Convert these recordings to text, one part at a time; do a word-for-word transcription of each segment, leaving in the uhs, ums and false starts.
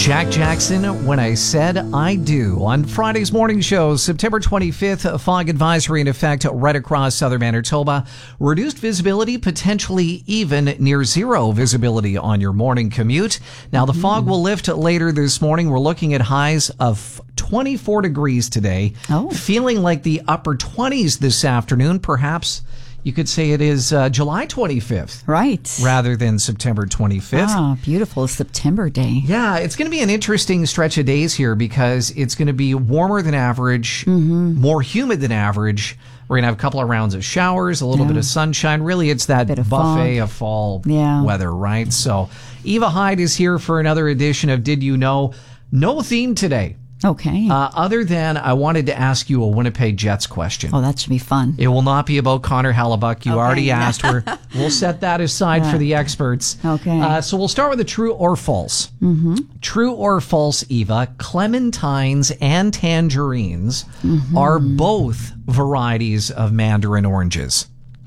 Jack Jackson, When I Said I Do. On Friday's morning show, September twenty-fifth, a fog advisory in effect right across southern Manitoba. Reduced visibility, potentially even near zero visibility on your morning commute. Now, the fog will lift later this morning. We're looking at highs of twenty-four degrees today. Oh. Feeling like the upper twenties this afternoon. Perhaps you could say it is uh, July twenty-fifth. Right. Rather than September twenty-fifth. Ah, beautiful September day. Yeah, it's going to be an interesting stretch of days here because it's going to be warmer than average, mm-hmm. more humid than average. We're going to have a couple of rounds of showers, a little yeah. bit of sunshine. Really, it's that bit of buffet fog. of fall yeah. weather, right? So Eva Hyde is here for another edition of Did You Know? No theme today. Okay. Uh, other than I wanted to ask you a Winnipeg Jets question. Oh, that should be fun. It will not be about Connor Hellebuck. You okay. already asked. We're, we'll set that aside yeah. for the experts. Okay. Uh, so we'll start with the true or false. Mm-hmm. True or false, Eva, clementines and tangerines mm-hmm. are both varieties of mandarin oranges.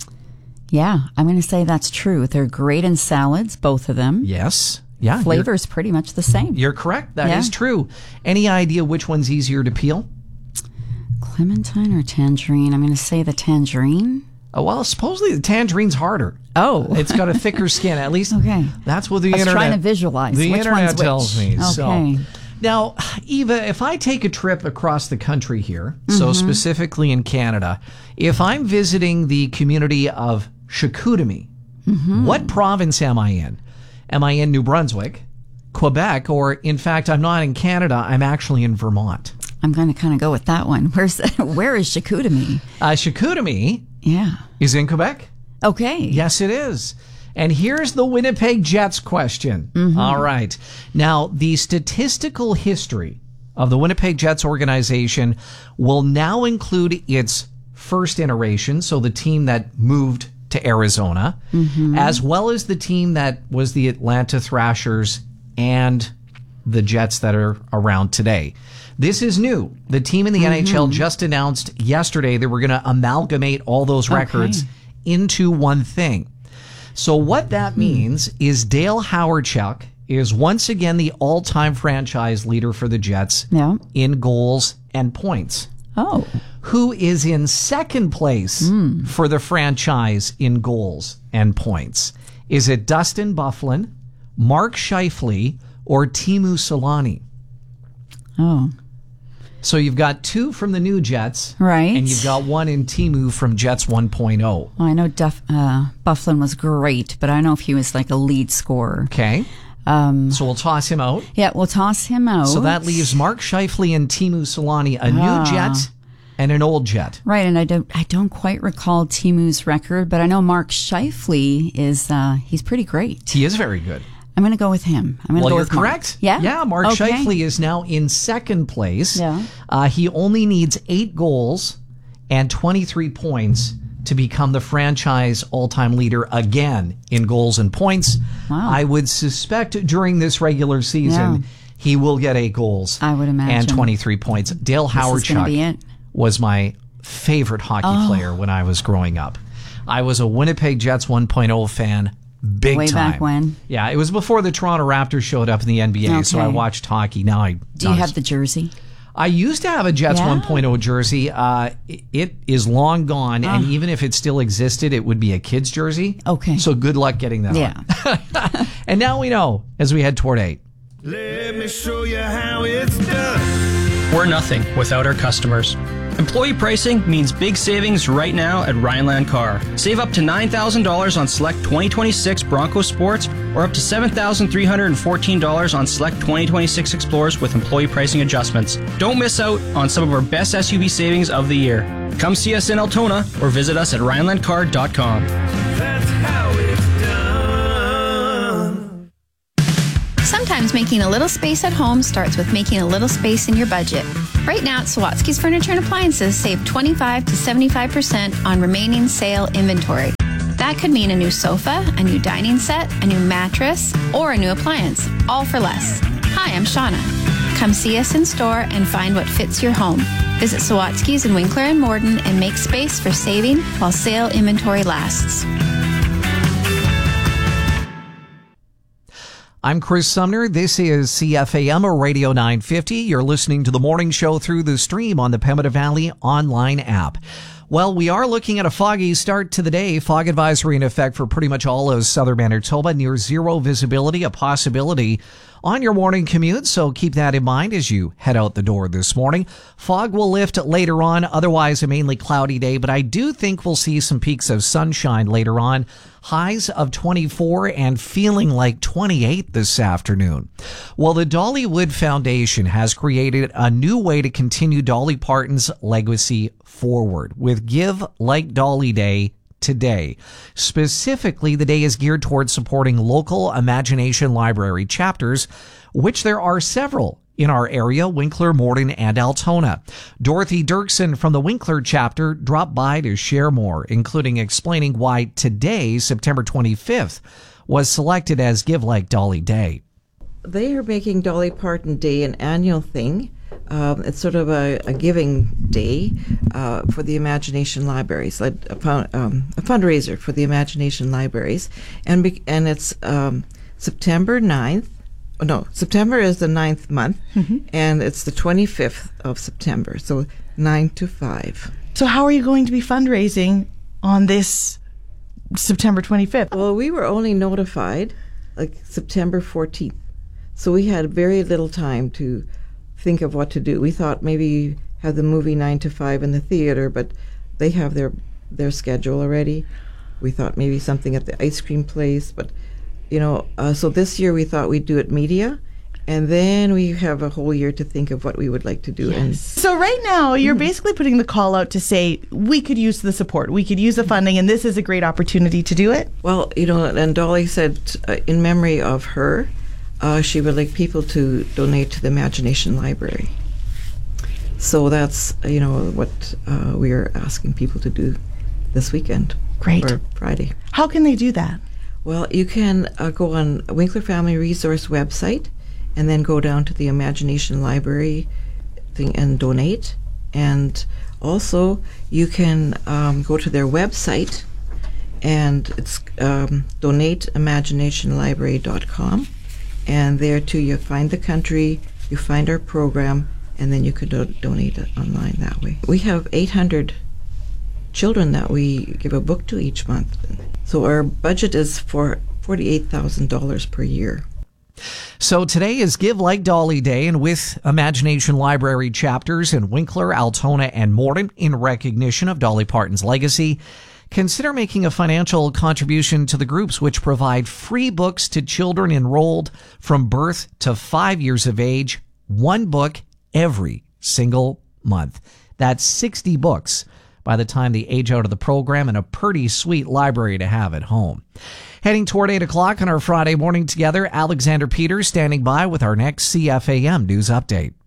Yeah, I'm going to say that's true. They're great in salads, both of them. Yes. Yeah. Flavor's pretty much the same. You're correct. That yeah. is true. Any idea which one's easier to peel? Clementine or tangerine? I'm going to say the tangerine. Oh, well, supposedly the tangerine's harder. Oh. It's got a thicker skin. At least okay. that's what the I was internet... trying to visualize the which internet one's tells which. me. Okay. So, now, Eva, if I take a trip across the country here, mm-hmm. so specifically in Canada, if I'm visiting the community of Chicoutimi, mm-hmm. what province am I in? Am I in New Brunswick, Quebec, or in fact, I'm not in Canada, I'm actually in Vermont? I'm going to kind of go with that one. Where's Where is Chicoutimi? Uh, Chicoutimi yeah. is in Quebec. Okay. Yes, it is. And here's the Winnipeg Jets question. Mm-hmm. All right. Now, the statistical history of the Winnipeg Jets organization will now include its first iteration, so the team that moved to Arizona, mm-hmm. as well as the team that was the Atlanta Thrashers and the Jets that are around today. This is new. The team in the mm-hmm. N H L just announced yesterday that we're going to amalgamate all those records okay. into one thing. So what that hmm. means is Dale Hawerchuk is once again the all-time franchise leader for the Jets yeah. in goals and points. Oh. Who is in second place mm. for the franchise in goals and points? Is it Dustin Byfuglien, Mark Scheifele, or Teemu Selanne? Oh. So you've got two from the new Jets. Right. And you've got one in Teemu from Jets one point oh. Well, I know Duff, uh, Byfuglien was great, but I don't know if he was like a lead scorer. Okay. Um, so we'll toss him out. Yeah, we'll toss him out. So that leaves Mark Scheifele and Teemu Selanne, a ah. new Jet and an old Jet. Right, and I don't I don't quite recall Teemu's record, but I know Mark Scheifele is uh, he's pretty great. He is very good. I'm going to go with him. I'm going to well, go you're with Mark. correct. Yeah, yeah. Mark okay. Scheifele is now in second place. Yeah, uh, he only needs eight goals and twenty-three points to become the franchise all-time leader again in goals and points. Wow. I would suspect during this regular season yeah. he will get eight goals. I would imagine. And twenty-three points. Dale Hawerchuk was my favorite hockey oh. player when I was growing up. I was a Winnipeg Jets one point oh fan. Big Way time. back when? Yeah, it was before the Toronto Raptors showed up in the N B A, okay. so I watched hockey. Now I Do you have the jersey? I used to have a Jets yeah. one point oh jersey. Uh, it, it is long gone, oh. and even if it still existed, it would be a kid's jersey. Okay. So good luck getting that yeah. on. And now we know as we head toward eight. Let me show you how it's done. We're nothing without our customers. Employee pricing means big savings right now at Rhineland Car. Save up to nine thousand dollars on select twenty twenty-six Bronco Sports or up to seven thousand three hundred fourteen dollars on select twenty twenty-six Explorers with employee pricing adjustments. Don't miss out on some of our best S U V savings of the year. Come see us in Altona or visit us at rhineland car dot com. That's how it's done. Sometimes making a little space at home starts with making a little space in your budget. Right now at Sawatsky's Furniture and Appliances, save twenty-five to seventy-five percent on remaining sale inventory. That could mean a new sofa, a new dining set, a new mattress, or a new appliance, all for less. Hi, I'm Shauna. Come see us in store and find what fits your home. Visit Sawatsky's in Winkler and Morden and make space for saving while sale inventory lasts. I'm Chris Sumner. This is C F A M or Radio nine fifty. You're listening to the morning show through the stream on the Pembina Valley online app. Well, we are looking at a foggy start to the day. Fog advisory in effect for pretty much all of southern Manitoba. Near zero visibility, a possibility on your morning commute, so keep that in mind as you head out the door this morning. Fog will lift later on, otherwise a mainly cloudy day, but I do think we'll see some peaks of sunshine later on. Highs of twenty-four and feeling like twenty-eight this afternoon. Well, the Dollywood Foundation has created a new way to continue Dolly Parton's legacy forward with Give Like Dolly Day today. Specifically, the day is geared towards supporting local Imagination Library chapters, which there are several in our area, Winkler, Morden, and Altona. Dorothy Dirksen from the Winkler chapter dropped by to share more, including explaining why today, September twenty-fifth, was selected as Give Like Dolly Day. They are making Dolly Parton Day an annual thing. Um, it's sort of a, a giving day uh, for the Imagination Libraries, like a, fun, um, a fundraiser for the Imagination Libraries. And be, and it's um, September ninth. No, September is the ninth month, mm-hmm. and it's the twenty-fifth of September, so nine to five. So how are you going to be fundraising on this September twenty-fifth? Well, we were only notified like September fourteenth, so we had very little time to think of what to do. We thought maybe have the movie nine to five in the theater, but they have their their schedule already. We thought maybe something at the ice cream place, but you know, uh, so this year we thought we'd do it media, and then we have a whole year to think of what we would like to do. Yes. And so right now you're mm. basically putting the call out to say we could use the support, we could use the funding, and this is a great opportunity to do it. Well, you know, and Dolly said uh, in memory of her, uh, she would like people to donate to the Imagination Library. So that's, you know, what uh, we are asking people to do this weekend. Great. Or Friday. How can they do that? Well, you can uh, go on Winkler Family Resource website and then go down to the Imagination Library thing and donate. And also, you can um, go to their website, and it's um, donate imagination library dot com. And there, too, you find the country, you find our program, and then you can do- donate it online that way. We have eight hundred children that we give a book to each month. So our budget is for forty-eight thousand dollars per year. So today is Give Like Dolly Day, and with Imagination Library chapters in Winkler, Altona, and Morden in recognition of Dolly Parton's legacy, consider making a financial contribution to the groups which provide free books to children enrolled from birth to five years of age, one book every single month. That's sixty books by the time they age out of the program, and a pretty sweet library to have at home. Heading toward eight o'clock on our Friday morning together, Alexander Peters standing by with our next C F A M News Update.